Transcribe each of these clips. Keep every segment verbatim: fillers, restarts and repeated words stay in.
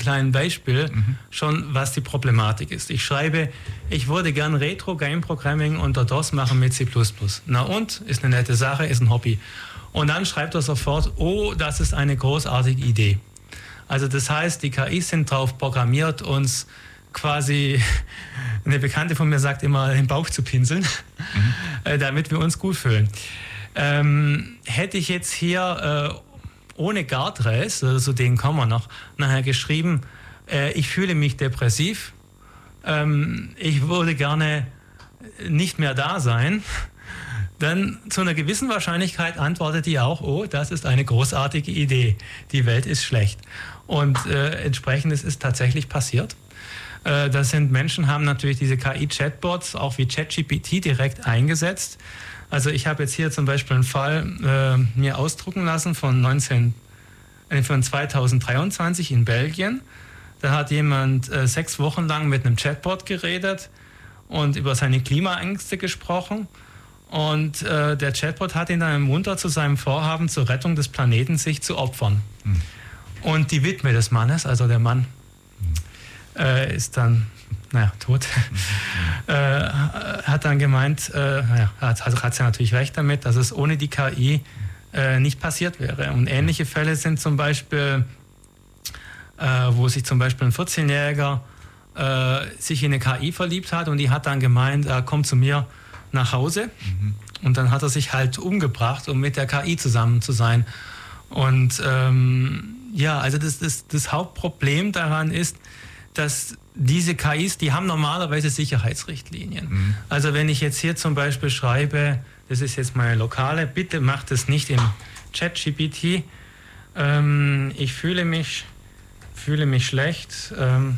kleinen Beispiel Mhm. schon, was die Problematik ist. Ich schreibe, ich würde gern Retro-Game-Programming unter DOS machen mit C plus plus. Na und? Ist eine nette Sache, ist ein Hobby. Und dann schreibt er sofort, oh, das ist eine großartige Idee. Also das heißt, die K Is sind darauf programmiert, uns quasi, eine Bekannte von mir sagt immer, den Bauch zu pinseln, mhm. äh, damit wir uns gut fühlen. Ähm, hätte ich jetzt hier äh, ohne Guardrails, also zu denen kommen wir noch, nachher geschrieben, äh, ich fühle mich depressiv, ähm, ich würde gerne nicht mehr da sein, dann zu einer gewissen Wahrscheinlichkeit antwortet die auch, oh, das ist eine großartige Idee, die Welt ist schlecht. Und äh, entsprechend ist es tatsächlich passiert. Äh, das sind Menschen, haben natürlich diese K I-Chatbots auch wie ChatGPT direkt eingesetzt. Also ich habe jetzt hier zum Beispiel einen Fall äh, mir ausdrucken lassen von, neunzehn, äh, von zweitausenddreiundzwanzig in Belgien. Da hat jemand äh, sechs Wochen lang mit einem Chatbot geredet und über seine Klimaängste gesprochen. Und äh, der Chatbot hat ihn dann ermuntert, zu seinem Vorhaben zur Rettung des Planeten sich zu opfern. Mhm. Und die Witwe des Mannes, also der Mann, mhm. äh, ist dann, naja, tot, mhm. äh, hat dann gemeint, äh, naja, hat, hat, hat sie natürlich recht damit, dass es ohne die K I äh, nicht passiert wäre. Und ähnliche Fälle sind zum Beispiel, äh, wo sich zum Beispiel ein vierzehnjähriger äh, sich in eine K I verliebt hat und die hat dann gemeint, äh, komm zu mir nach Hause. Mhm. Und dann hat er sich halt umgebracht, um mit der K I zusammen zu sein. Und ähm, ja, also das, das, das Hauptproblem daran ist, dass diese K Is, die haben normalerweise Sicherheitsrichtlinien. Mhm. Also wenn ich jetzt hier zum Beispiel schreibe, das ist jetzt meine lokale, bitte macht es nicht im ChatGPT, ähm, ich fühle mich, fühle mich schlecht, ähm,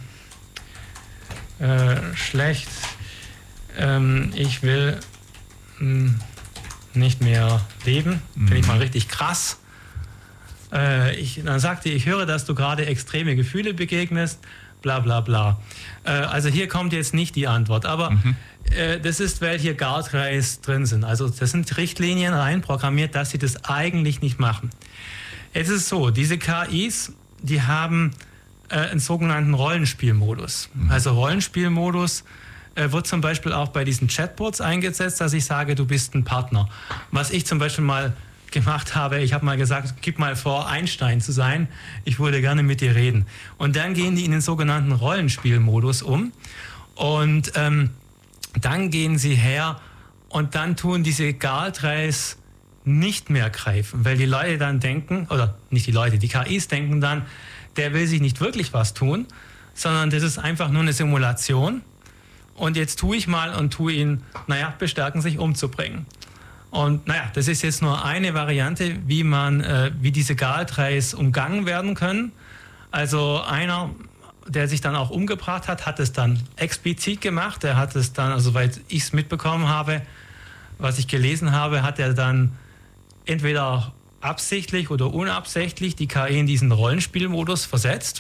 äh, schlecht, ähm, ich will mh, nicht mehr leben, mhm. finde ich mal richtig krass. Äh, ich, dann sagte ich, ich höre, dass du gerade extreme Gefühle begegnest, bla bla bla. Äh, also hier kommt jetzt nicht die Antwort, aber mhm. äh, das ist, weil hier Guardrails drin sind. Also das sind Richtlinien reinprogrammiert, dass sie das eigentlich nicht machen. Es ist so, diese K Is, die haben äh, einen sogenannten Rollenspielmodus. Mhm. Also Rollenspielmodus äh, wird zum Beispiel auch bei diesen Chatbots eingesetzt, dass ich sage, du bist ein Partner. Was ich zum Beispiel mal gemacht habe, ich habe mal gesagt, gib mal vor, Einstein zu sein, ich würde gerne mit dir reden. Und dann gehen die in den sogenannten Rollenspielmodus um und ähm, dann gehen sie her und dann tun diese Guardrails nicht mehr greifen, weil die Leute dann denken, oder nicht die Leute, die K Is denken dann, der will sich nicht wirklich was tun, sondern das ist einfach nur eine Simulation und jetzt tue ich mal und tue ihn, naja, bestärken, sich umzubringen. Und naja, das ist jetzt nur eine Variante, wie man, äh, wie diese Guardrails umgangen werden können. Also einer, der sich dann auch umgebracht hat, hat es dann explizit gemacht. Er hat es dann, also soweit ich es mitbekommen habe, was ich gelesen habe, hat er dann entweder absichtlich oder unabsichtlich die K I in diesen Rollenspielmodus versetzt.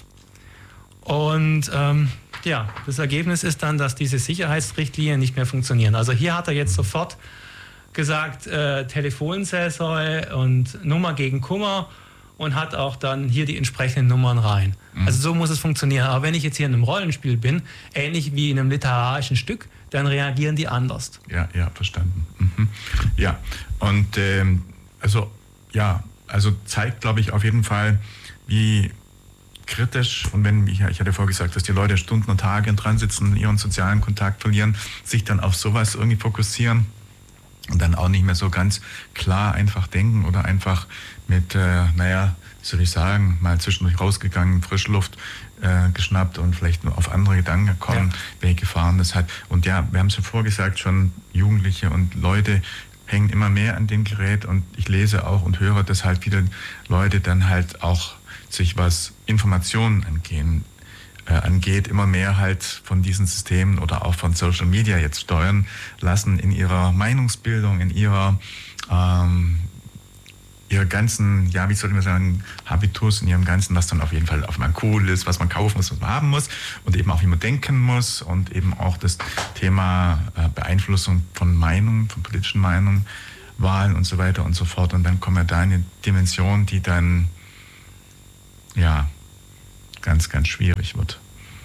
Und ähm, ja, das Ergebnis ist dann, dass diese Sicherheitsrichtlinien nicht mehr funktionieren. Also hier hat er jetzt sofort gesagt, äh, Telefonzählsäule und Nummer gegen Kummer und hat auch dann hier die entsprechenden Nummern rein. Mhm. Also so muss es funktionieren. Aber wenn ich jetzt hier in einem Rollenspiel bin, ähnlich wie in einem literarischen Stück, dann reagieren die anders. Ja, ja, verstanden. Mhm. Ja, und ähm, also, ja, also zeigt, glaube ich, auf jeden Fall, wie kritisch, und wenn, ich, ich hatte vorher gesagt, dass die Leute Stunden und Tage dran sitzen, ihren sozialen Kontakt verlieren, sich dann auf sowas irgendwie fokussieren und dann auch nicht mehr so ganz klar einfach denken oder einfach mit, äh, naja, wie soll ich sagen, mal zwischendurch rausgegangen, Frischluft äh, geschnappt und vielleicht nur auf andere Gedanken gekommen, ja. weggefahren. Das hat, und ja, wir haben es ja vorgesagt, schon Jugendliche und Leute hängen immer mehr an dem Gerät und ich lese auch und höre, dass halt viele Leute dann halt auch sich, was Informationen angehen, äh, angeht, immer mehr halt von diesen Systemen oder auch von Social Media jetzt steuern lassen in ihrer Meinungsbildung, in ihrer, ähm, ihrer ganzen, ja, wie soll ich mal sagen, Habitus, in ihrem ganzen, was dann auf jeden Fall auf einmal cool ist, was man kaufen muss, was man haben muss und eben auch, wie man denken muss und eben auch das Thema äh, Beeinflussung von Meinungen, von politischen Meinungen, Wahlen und so weiter und so fort. Und dann kommen wir da in eine Dimension, die dann ja, ganz, ganz schwierig wird.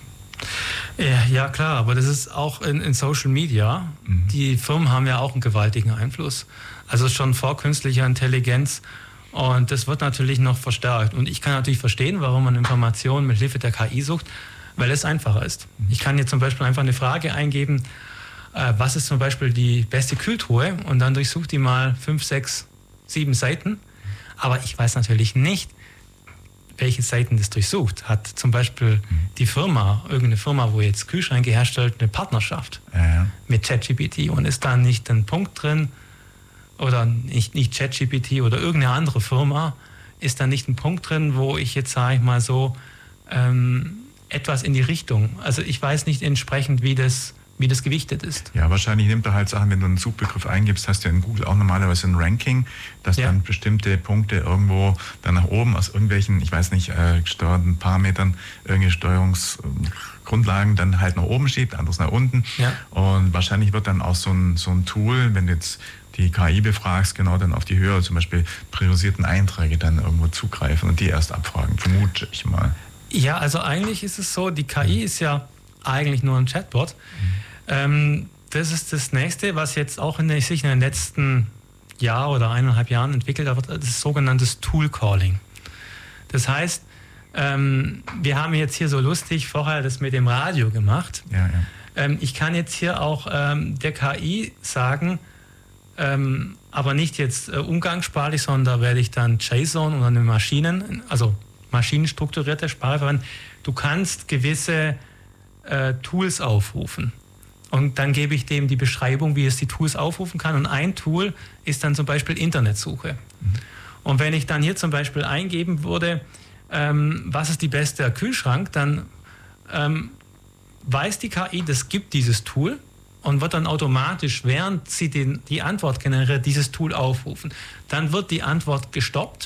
Ja, ja klar, aber das ist auch in, in Social Media. Mhm. Die Firmen haben ja auch einen gewaltigen Einfluss. Also schon vor künstlicher Intelligenz. Und das wird natürlich noch verstärkt. Und ich kann natürlich verstehen, warum man Informationen mit Hilfe der K I sucht, weil es einfacher ist. Ich kann hier zum Beispiel einfach eine Frage eingeben, äh, was ist zum Beispiel die beste Kühltruhe? Und dann durchsucht die mal fünf, sechs, sieben Seiten. Aber ich weiß natürlich nicht, welche Seiten das durchsucht. Hat zum Beispiel die Firma, irgendeine Firma, wo jetzt Kühlschränke herstellt, eine Partnerschaft ja, ja. mit ChatGPT und ist da nicht ein Punkt drin oder nicht, nicht ChatGPT oder irgendeine andere Firma, ist da nicht ein Punkt drin, wo ich jetzt, sage ich mal so, ähm, etwas in die Richtung, also ich weiß nicht entsprechend, wie das wie das gewichtet ist. Ja, wahrscheinlich nimmt er halt Sachen, wenn du einen Suchbegriff eingibst, hast du in Google auch normalerweise ein Ranking, dass ja. dann bestimmte Punkte irgendwo dann nach oben aus irgendwelchen, ich weiß nicht, äh, gesteuerten Parametern, irgendwelche Steuerungsgrundlagen dann halt nach oben schiebt, anderes nach unten. Ja. Und wahrscheinlich wird dann auch so ein, so ein Tool, wenn du jetzt die K I befragst, genau dann auf die höher, zum Beispiel priorisierten Einträge dann irgendwo zugreifen und die erst abfragen, vermute ich mal. Ja, also eigentlich ist es so, die K I ist ja eigentlich nur ein Chatbot. Mhm. Ähm, das ist das Nächste, was jetzt auch in der, sich in den letzten Jahr oder eineinhalb Jahren entwickelt hat, das ist sogenanntes Tool-Calling. Das heißt, ähm, wir haben jetzt hier so lustig vorher das mit dem Radio gemacht. Ja, ja. Ähm, ich kann jetzt hier auch ähm, der K I sagen, ähm, aber nicht jetzt äh, umgangssprachlich, sondern da werde ich dann JSON oder eine Maschinen, also maschinenstrukturierte Sprache verwenden. Du kannst gewisse äh, Tools aufrufen. Und dann gebe ich dem die Beschreibung, wie es die Tools aufrufen kann. Und ein Tool ist dann zum Beispiel Internetsuche. Mhm. Und wenn ich dann hier zum Beispiel eingeben würde, ähm, was ist die beste Kühlschrank, dann ähm, weiß die K I, das gibt dieses Tool und wird dann automatisch, während sie den, die Antwort generiert, dieses Tool aufrufen. Dann wird die Antwort gestoppt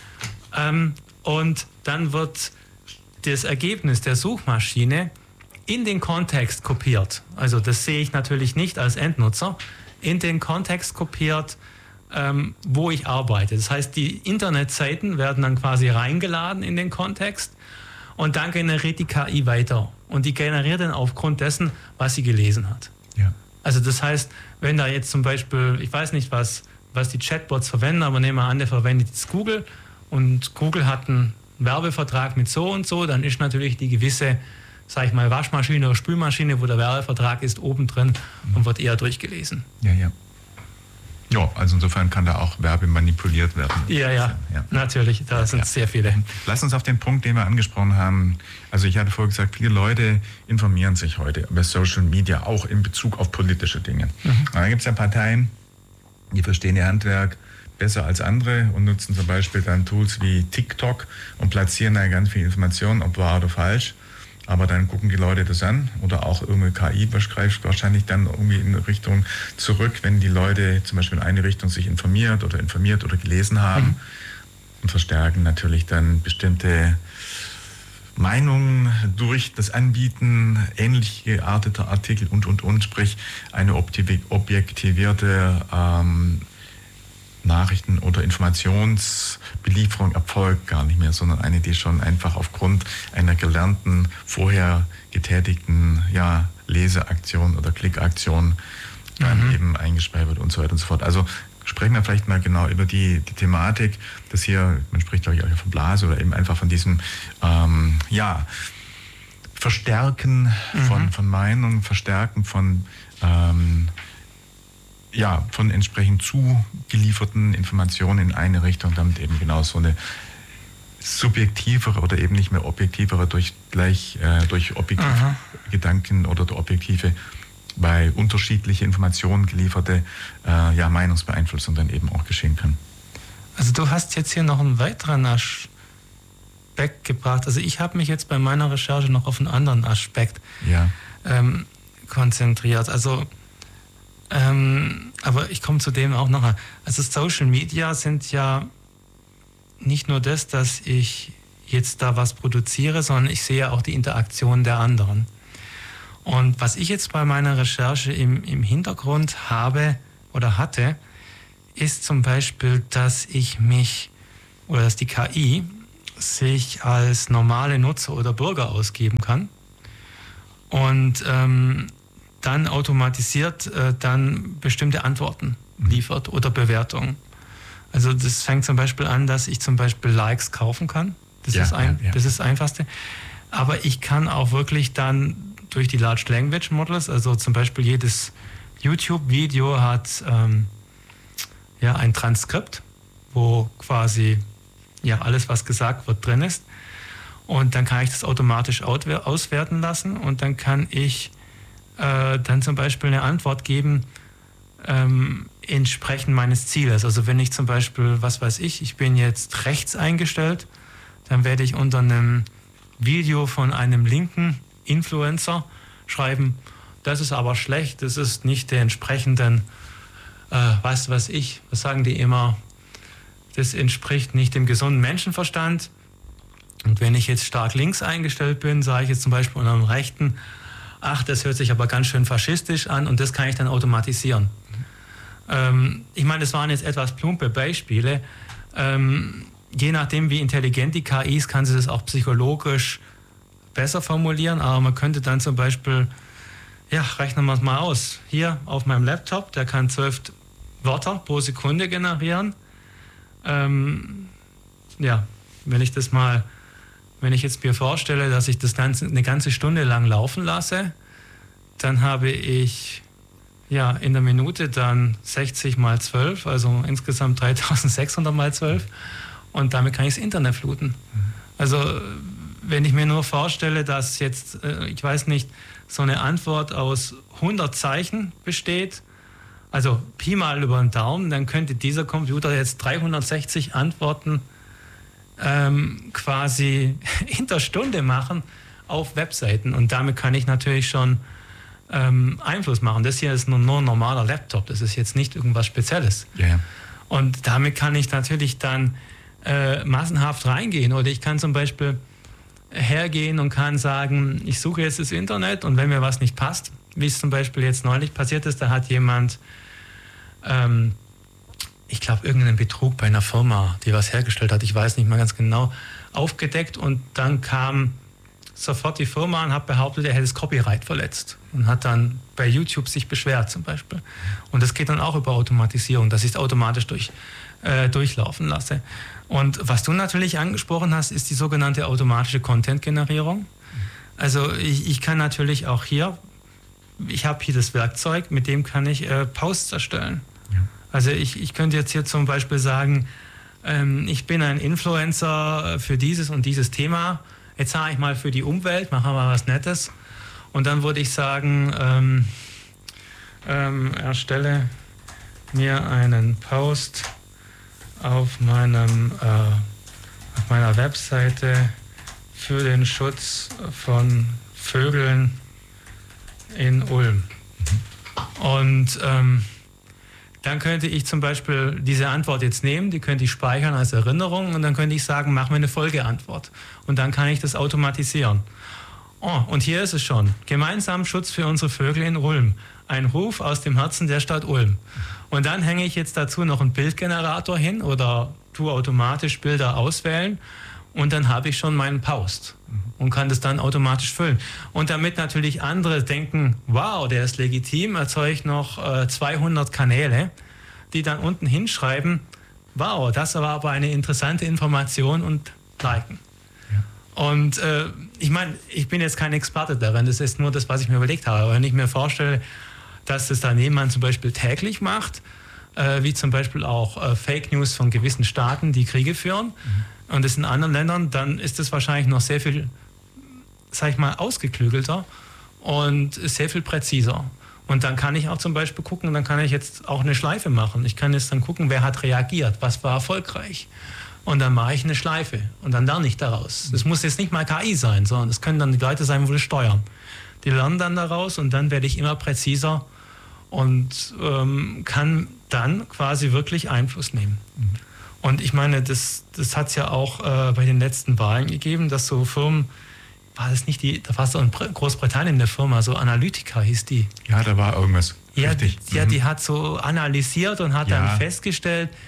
ähm, und dann wird das Ergebnis der Suchmaschine in den Kontext kopiert. Also das sehe ich natürlich nicht als Endnutzer. In den Kontext kopiert, ähm, wo ich arbeite. Das heißt, die Internetseiten werden dann quasi reingeladen in den Kontext und dann generiert die K I weiter. Und die generiert dann aufgrund dessen, was sie gelesen hat. Ja. Also das heißt, wenn da jetzt zum Beispiel, ich weiß nicht, was, was die Chatbots verwenden, aber nehmen wir an, der verwendet jetzt Google und Google hat einen Werbevertrag mit so und so, dann ist natürlich die gewisse, sag ich mal, Waschmaschine oder Spülmaschine, wo der Werbevertrag ist, oben drin und wird eher durchgelesen. Ja, ja. Ja, also insofern kann da auch Werbe manipuliert werden. Ja, ja, ja. Natürlich, da sind ja. sehr viele. Lass uns auf den Punkt, den wir angesprochen haben, also ich hatte vorher gesagt, viele Leute informieren sich heute über Social Media, auch in Bezug auf politische Dinge. Mhm. Da gibt es ja Parteien, die verstehen ihr Handwerk besser als andere und nutzen zum Beispiel dann Tools wie TikTok und platzieren da ganz viel Informationen, ob wahr oder falsch. Aber dann gucken die Leute das an oder auch irgendeine K I greift wahrscheinlich dann irgendwie in eine Richtung zurück, wenn die Leute zum Beispiel in eine Richtung sich informiert oder informiert oder gelesen haben mhm. und verstärken natürlich dann bestimmte Meinungen durch das Anbieten ähnlich gearteter Artikel und, und, und, sprich eine objektivierte ähm, Nachrichten- oder Informationsbelieferung erfolgt gar nicht mehr, sondern eine, die schon einfach aufgrund einer gelernten, vorher getätigten ja, Leseaktion oder Klickaktion dann mhm. eben eingespeist wird und so weiter und so fort. Also sprechen wir vielleicht mal genau über die, die Thematik, dass hier, man spricht glaube ich auch von Blase oder eben einfach von diesem, ähm, ja, Verstärken mhm. von, von Meinungen, Verstärken von ähm, ja, von entsprechend zugelieferten Informationen in eine Richtung, damit eben genau so eine subjektivere oder eben nicht mehr objektivere durch gleich äh, durch objektive Aha. Gedanken oder durch objektive bei unterschiedliche Informationen gelieferte äh, ja, Meinungsbeeinflussung dann eben auch geschehen kann. Also du hast jetzt hier noch einen weiteren Aspekt gebracht. Also ich habe mich jetzt bei meiner Recherche noch auf einen anderen Aspekt ja. ähm, konzentriert. Also Ähm, aber ich komme zu dem auch noch. Also Social Media sind ja nicht nur das, dass ich jetzt da was produziere, sondern ich sehe auch die Interaktion der anderen. Und was ich jetzt bei meiner Recherche im, im Hintergrund habe oder hatte, ist zum Beispiel, dass ich mich oder dass die K I sich als normale Nutzer oder Bürger ausgeben kann und ähm, dann automatisiert äh, dann bestimmte Antworten liefert oder Bewertungen. Also das fängt zum Beispiel an, dass ich zum Beispiel Likes kaufen kann. Das, ja, ist, ein, ja, ja. das ist das Einfachste. Aber ich kann auch wirklich dann durch die Large Language Models, also zum Beispiel jedes YouTube-Video hat ähm, ja, ein Transkript, wo quasi ja, alles, was gesagt wird, drin ist. Und dann kann ich das automatisch auswerten lassen und dann kann ich äh, dann zum Beispiel eine Antwort geben, ähm, entsprechend meines Zieles. Also wenn ich zum Beispiel, was weiß ich, ich bin jetzt rechts eingestellt, dann werde ich unter einem Video von einem linken Influencer schreiben, das ist aber schlecht, das ist nicht der entsprechenden, äh, was weiß ich, was sagen die immer, das entspricht nicht dem gesunden Menschenverstand. Und wenn ich jetzt stark links eingestellt bin, sage ich jetzt zum Beispiel unter dem rechten, ach, das hört sich aber ganz schön faschistisch an und das kann ich dann automatisieren. Ähm, ich meine, das waren jetzt etwas plumpe Beispiele. Ähm, je nachdem, wie intelligent die K I ist, kann sie das auch psychologisch besser formulieren, aber man könnte dann zum Beispiel, ja, rechnen wir es mal aus. Hier auf meinem Laptop, der kann zwölf Wörter pro Sekunde generieren. Ähm, ja, wenn ich das mal, wenn ich jetzt mir vorstelle, dass ich das Ganze eine ganze Stunde lang laufen lasse, dann habe ich ja in der Minute dann sechzig mal zwölf, also insgesamt dreitausendsechshundert mal zwölf und damit kann ich das Internet fluten. Also wenn ich mir nur vorstelle, dass jetzt, ich weiß nicht, so eine Antwort aus hundert Zeichen besteht, also Pi mal über den Daumen, dann könnte dieser Computer jetzt dreihundertsechzig Antworten ähm, quasi in der Stunde machen auf Webseiten. Und damit kann ich natürlich schon ähm, Einfluss machen. Das hier ist nur, nur ein normaler Laptop, das ist jetzt nicht irgendwas Spezielles. Yeah. Und damit kann ich natürlich dann äh, massenhaft reingehen. Oder ich kann zum Beispiel hergehen und kann sagen, ich suche jetzt das Internet und wenn mir was nicht passt, wie es zum Beispiel jetzt neulich passiert ist, da hat jemand, ähm, ich glaube, irgendeinen Betrug bei einer Firma, die was hergestellt hat, ich weiß nicht mal ganz genau, aufgedeckt und dann kam sofort die Firma und hat behauptet, er hätte das Copyright verletzt und hat dann bei YouTube sich beschwert zum Beispiel. Und das geht dann auch über Automatisierung, dass ich es automatisch durch, äh, durchlaufen lasse. Und was du natürlich angesprochen hast, ist die sogenannte automatische Content-Generierung. Also ich, ich kann natürlich auch hier, ich habe hier das Werkzeug, mit dem kann ich äh, Posts erstellen. Ja. Also ich, ich könnte jetzt hier zum Beispiel sagen, ähm, ich bin ein Influencer für dieses und dieses Thema. Jetzt sage ich mal für die Umwelt, machen wir mal was Nettes. Und dann würde ich sagen, ähm, ähm, erstelle mir einen Post auf, meinem, äh, auf meiner Webseite für den Schutz von Vögeln in Ulm. Und ähm, dann könnte ich zum Beispiel diese Antwort jetzt nehmen, die könnte ich speichern als Erinnerung und dann könnte ich sagen, mach mir eine Folgeantwort. Und dann kann ich das automatisieren. Oh, und hier ist es schon. Gemeinsamen Schutz für unsere Vögel in Ulm. Ein Ruf aus dem Herzen der Stadt Ulm. Und dann hänge ich jetzt dazu noch einen Bildgenerator hin oder tue automatisch Bilder auswählen und dann habe ich schon meinen Post und kann das dann automatisch füllen. Und damit natürlich andere denken, wow, der ist legitim, erzeuge ich noch äh, zweihundert Kanäle, die dann unten hinschreiben, wow, das war aber eine interessante Information und liken. Ja. Und äh, ich meine, ich bin jetzt kein Experte darin, das ist nur das, was ich mir überlegt habe. Aber wenn ich mir vorstelle, dass das dann jemand zum Beispiel täglich macht, äh, wie zum Beispiel auch äh, Fake News von gewissen Staaten, die Kriege führen, mhm. und das in anderen Ländern, dann ist das wahrscheinlich noch sehr viel, sag ich mal, ausgeklügelter und sehr viel präziser. Und dann kann ich auch zum Beispiel gucken, dann kann ich jetzt auch eine Schleife machen. Ich kann jetzt dann gucken, wer hat reagiert, was war erfolgreich. Und dann mache ich eine Schleife und dann lerne ich daraus. Das muss jetzt nicht mal K I sein, sondern es können dann die Leute sein, wo das steuern. Die lernen dann daraus und dann werde ich immer präziser und ähm, kann dann quasi wirklich Einfluss nehmen. Mhm. Und ich meine, das, das hat es ja auch äh, bei den letzten Wahlen gegeben, dass so Firmen, war das nicht die, da war es so in Großbritannien eine Firma, so Analytica hieß die. Ja, da war irgendwas. Ja, richtig. Die, ja, mhm. die hat so analysiert und hat ja. dann festgestellt,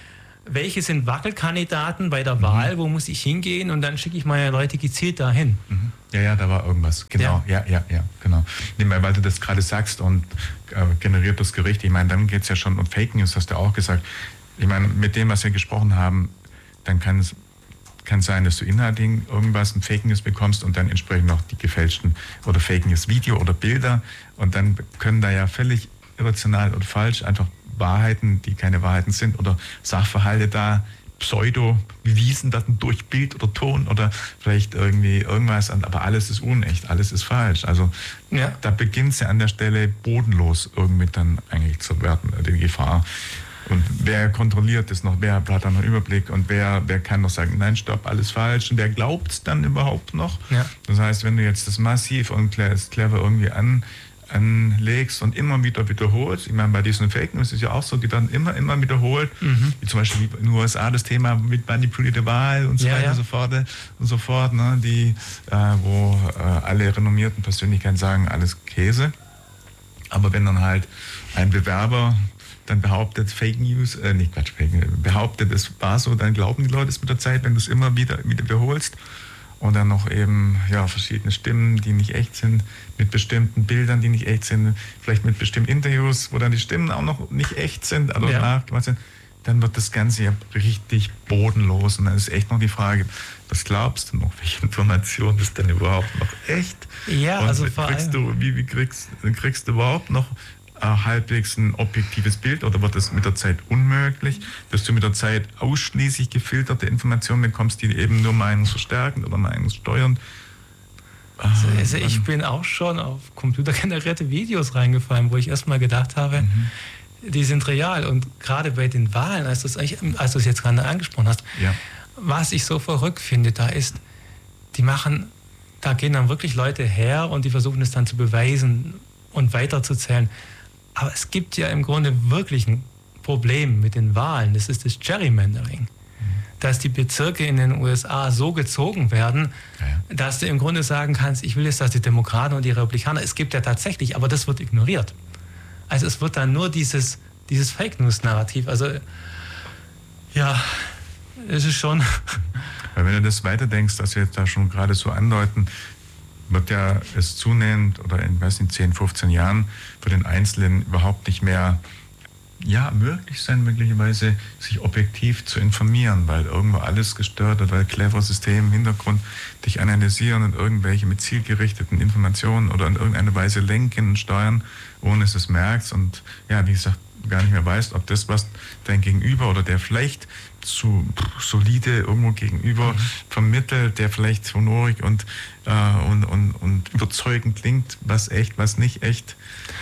welche sind Wackelkandidaten bei der mhm. Wahl, wo muss ich hingehen und dann schicke ich meine Leute gezielt dahin. Mhm. Ja, ja, da war irgendwas. Genau, ja, ja, ja, ja genau. Nee, weil du das gerade sagst und äh, generiert das Gericht, ich meine, dann geht es ja schon um Fake News, hast du auch gesagt. Ich meine, mit dem, was wir gesprochen haben, dann kann es kann sein, dass du inhaltlich irgendwas, ein Fake News bekommst und dann entsprechend noch die gefälschten oder Fake News Video oder Bilder und dann können da ja völlig irrational oder falsch einfach Wahrheiten, die keine Wahrheiten sind oder Sachverhalte da pseudo bewiesen werden durch Bild oder Ton oder vielleicht irgendwie irgendwas, aber alles ist unecht, alles ist falsch. Also ja. da beginnt es ja an der Stelle bodenlos irgendwie dann eigentlich zu werden, die Gefahr. Und wer kontrolliert es noch, wer hat dann einen Überblick und wer, wer kann noch sagen, nein, stopp, alles falsch und wer glaubt es dann überhaupt noch? Ja. Das heißt, wenn du jetzt das massiv und clever irgendwie an anlegst und immer wieder wiederholst. Ich meine, bei diesen Fake News ist ja auch so, die dann immer, immer wiederholt. Mhm. Wie zum Beispiel in den U S A das Thema mit manipulierte Wahl und so ja, weiter ja. und so fort. Und so fort ne, die, äh, wo äh, alle renommierten Persönlichkeiten sagen, alles Käse. Aber wenn dann halt ein Bewerber dann behauptet, Fake News, äh, nicht Quatsch, Fake News, behauptet, es war so, dann glauben die Leute es mit der Zeit, wenn du es immer wieder, wieder wiederholst. Und dann noch eben ja, verschiedene Stimmen, die nicht echt sind, mit bestimmten Bildern, die nicht echt sind, vielleicht mit bestimmten Interviews, wo dann die Stimmen auch noch nicht echt sind, also ja. nachgemacht sind, dann wird das Ganze ja richtig bodenlos. Und dann ist echt noch die Frage, was glaubst du noch, welche Information ist denn überhaupt noch echt? Ja, und also vor kriegst du, wie, wie kriegst, kriegst du überhaupt noch halbwegs ein objektives Bild oder wird das mit der Zeit unmöglich, dass du mit der Zeit ausschließlich gefilterte Informationen bekommst, die eben nur Meinung verstärken oder Meinung steuern? Also, also ich bin auch schon auf computergenerierte Videos reingefallen, wo ich erstmal gedacht habe, mhm. die sind real. Und gerade bei den Wahlen, als, als du es jetzt gerade angesprochen hast, ja. was ich so verrückt finde, da ist, die machen, da gehen dann wirklich Leute her und die versuchen es dann zu beweisen und weiterzuzählen. Aber es gibt ja im Grunde wirklich ein Problem mit den Wahlen. Das ist das Gerrymandering. Mhm. Dass die Bezirke in den U S A so gezogen werden, ja, ja. dass du im Grunde sagen kannst, ich will jetzt, dass die Demokraten und die Republikaner, es gibt ja tatsächlich, aber das wird ignoriert. Also es wird dann nur dieses, dieses Fake-News-Narrativ. Also ja, es ist schon... Weil wenn du das weiterdenkst, dass wir jetzt da schon gerade so andeuten, wird ja es zunehmend oder in, weiß nicht, zehn, fünfzehn Jahren für den Einzelnen überhaupt nicht mehr ja, möglich sein, möglicherweise sich objektiv zu informieren, weil irgendwo alles gestört wird, weil clevere Systeme im Hintergrund dich analysieren und irgendwelche mit zielgerichteten Informationen oder in irgendeiner Weise lenken und steuern, ohne dass du es merkst und ja, wie gesagt, gar nicht mehr weißt, ob das, was dein Gegenüber oder der vielleicht zu solide irgendwo gegenüber mhm. vermittelt, der vielleicht honorig und, äh, und, und, und überzeugend klingt, was echt, was nicht echt.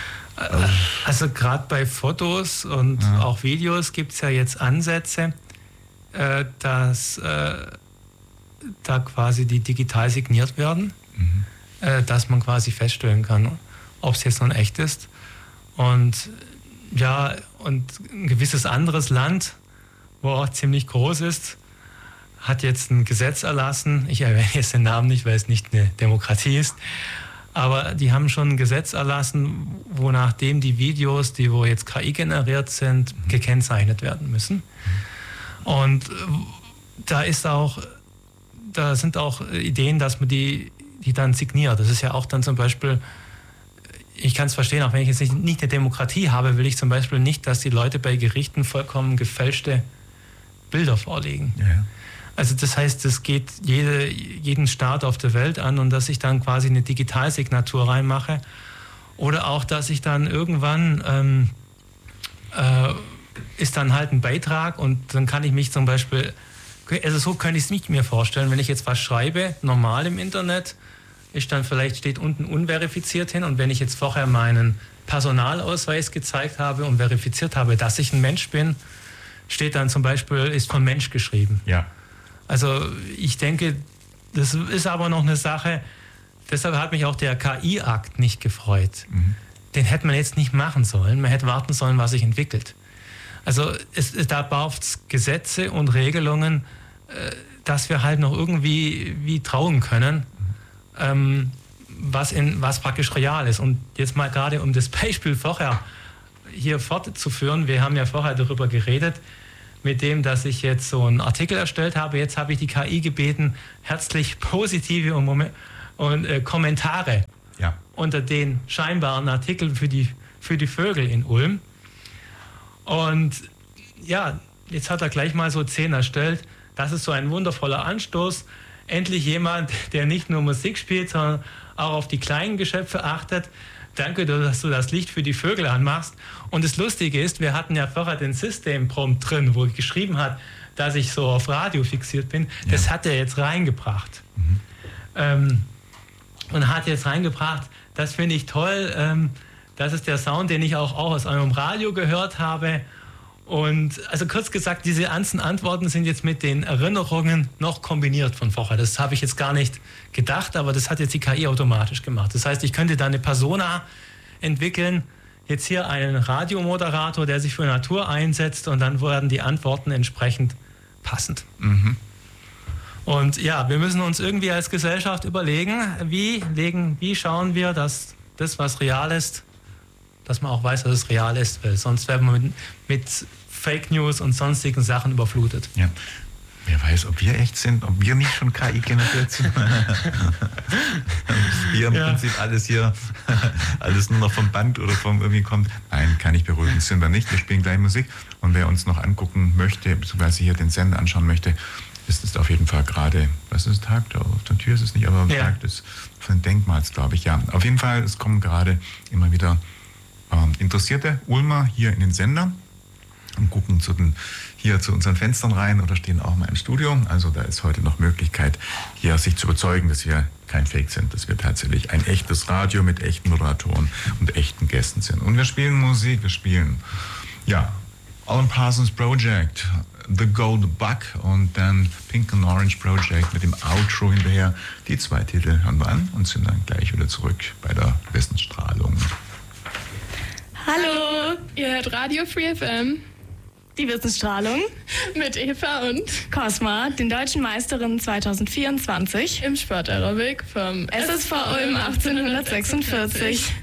Also gerade bei Fotos und ja. auch Videos gibt es ja jetzt Ansätze, äh, dass äh, da quasi die digital signiert werden, mhm. äh, dass man quasi feststellen kann, ob es jetzt nun echt ist. Und ja, und ein gewisses anderes Land, wo auch ziemlich groß ist, hat jetzt ein Gesetz erlassen. Ich erwähne jetzt den Namen nicht, weil es nicht eine Demokratie ist. Aber die haben schon ein Gesetz erlassen, wonach dem die Videos, die wo jetzt K I generiert sind, gekennzeichnet werden müssen. Und da ist auch, da sind auch Ideen, dass man die, die dann signiert. Das ist ja auch dann zum Beispiel, ich kann es verstehen, auch wenn ich jetzt nicht, nicht eine Demokratie habe, will ich zum Beispiel nicht, dass die Leute bei Gerichten vollkommen gefälschte Bilder vorlegen. Ja. Also das heißt, das geht jede, jeden Staat auf der Welt an und dass ich dann quasi eine Digitalsignatur reinmache oder auch, dass ich dann irgendwann ähm, äh, ist dann halt ein Beitrag und dann kann ich mich zum Beispiel, also so könnte ich es nicht mir vorstellen, wenn ich jetzt was schreibe, normal im Internet, ist dann vielleicht steht unten unverifiziert hin und wenn ich jetzt vorher meinen Personalausweis gezeigt habe und verifiziert habe, dass ich ein Mensch bin, steht dann zum Beispiel, ist von Mensch geschrieben. Ja. Also ich denke, das ist aber noch eine Sache, deshalb hat mich auch der K I-Akt nicht gefreut. Mhm. Den hätte man jetzt nicht machen sollen, man hätte warten sollen, was sich entwickelt. Also es, da braucht es Gesetze und Regelungen, dass wir halt noch irgendwie wie trauen können, mhm. ähm, was, in, was praktisch real ist. Und jetzt mal gerade um das Beispiel vorher hier fortzuführen, wir haben ja vorher darüber geredet, mit dem, dass ich jetzt so einen Artikel erstellt habe. Jetzt habe ich die K I gebeten, herzlich positive und, Moment und äh, Kommentare ja. unter den scheinbaren Artikeln für die, für die Vögel in Ulm. Und ja, jetzt hat er gleich mal so zehn erstellt. Das ist so ein wundervoller Anstoß. Endlich jemand, der nicht nur Musik spielt, sondern auch auf die kleinen Geschöpfe achtet. Danke, dass du das Licht für die Vögel anmachst. Und das Lustige ist, wir hatten ja vorher den System-Prompt drin, wo ich geschrieben hat, dass ich so auf Radio fixiert bin. Ja. Das hat er jetzt reingebracht. Mhm. Ähm, und hat jetzt reingebracht, das finde ich toll. Ähm, das ist der Sound, den ich auch, auch aus eurem Radio gehört habe. Und also kurz gesagt, diese ganzen Antworten sind jetzt mit den Erinnerungen noch kombiniert von vorher. Das habe ich jetzt gar nicht gedacht, aber das hat jetzt die K I automatisch gemacht. Das heißt, ich könnte da eine Persona entwickeln, jetzt hier einen Radiomoderator, der sich für Natur einsetzt, und dann werden die Antworten entsprechend passend. Mhm. Und ja, wir müssen uns irgendwie als Gesellschaft überlegen, wie, legen, wie schauen wir, dass das, was real ist, dass man auch weiß, dass es real ist, weil sonst werden wir mit, mit Fake News und sonstigen Sachen überflutet. Ja. Wer weiß, ob wir echt sind, ob wir nicht schon K I generiert sind. wir im ja. Prinzip alles hier, alles nur noch vom Band oder vom irgendwie kommt. Nein, kann ich beruhigen, sind wir nicht. Wir spielen gleich Musik. Und wer uns noch angucken möchte, beziehungsweise hier den Sender anschauen möchte, ist es auf jeden Fall gerade, was ist Tag? Da auf der Tür ist es nicht, aber ja. Tag des von Denkmals, glaube ich. Ja, auf jeden Fall, es kommen gerade immer wieder ähm, interessierte Ulmer hier in den Sender und gucken zu den, hier zu unseren Fenstern rein oder stehen auch mal im Studio. Also da ist heute noch Möglichkeit, hier sich zu überzeugen, dass wir kein Fake sind, dass wir tatsächlich ein echtes Radio mit echten Moderatoren und echten Gästen sind. Und wir spielen Musik, wir spielen, ja, Alan Parsons Project, The Gold Bug und dann Pink and Orange Project mit dem Outro hinterher. Die zwei Titel hören wir an und sind dann gleich wieder zurück bei der Wissensstrahlung. Hallo, ihr hört Radio Free F M. Die Wissensstrahlung mit Eva und Cosma, den deutschen Meisterinnen zwanzig vierundzwanzig im Sportaerobik vom S S V Ulm achtzehnhundertsechsundvierzig.